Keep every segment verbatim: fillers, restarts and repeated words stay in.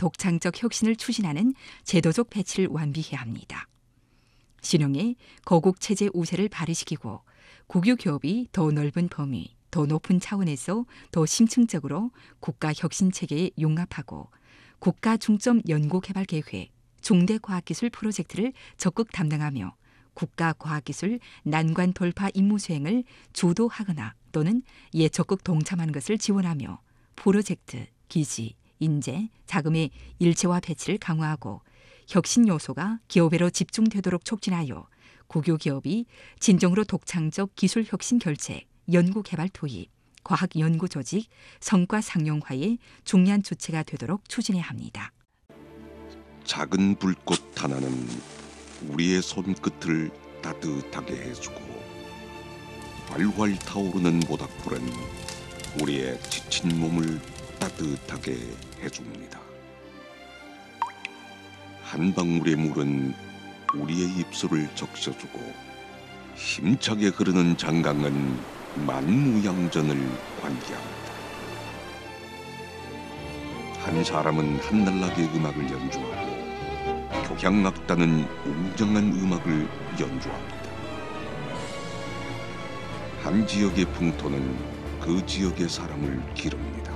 독창적 혁신을 추진하는 제도적 배치를 완비해야 합니다. 신흥의 거국체제 우세를 발휘시키고 국유기업이 더 넓은 범위, 더 높은 차원에서 더 심층적으로 국가 혁신 체계에 융합하고 국가 중점 연구개발 계획, 중대과학기술 프로젝트를 적극 담당하며 국가과학기술 난관 돌파 임무 수행을 주도하거나 또는 이에 적극 동참하는 것을 지원하며 프로젝트, 기지, 인재, 자금의 일체화 배치를 강화하고 혁신 요소가 기업에로 집중되도록 촉진하여 국유기업이 진정으로 독창적 기술 혁신 결책, 연구개발 투입, 과학연구 조직, 성과 상용화의 중요한 주체가 되도록 추진해야 합니다. 작은 불꽃 하나는 우리의 손끝을 따뜻하게 해주고 활활 타오르는 모닥불은 우리의 지친 몸을 따뜻하게 해줍니다. 한 방울의 물은 우리의 입술을 적셔주고 힘차게 흐르는 장강은 만무양전을 관계합니다. 한 사람은 한날나게 음악을 연주하고 교향악단은 웅장한 음악을 연주합니다. 한 지역의 풍토는 그 지역의 사람을 기릅니다.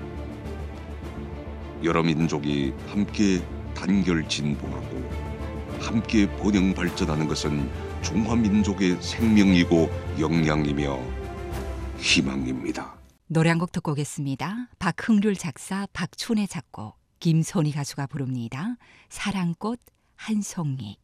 여러 민족이 함께 단결 진보하고 함께 번영 발전하는 것은 중화민족의 생명이고 역량이며 희망입니다. 노래 한 곡 듣고 오겠습니다. 박흥률 작사, 박춘혜 작곡, 김선희 가수가 부릅니다. 사랑꽃 한 송이.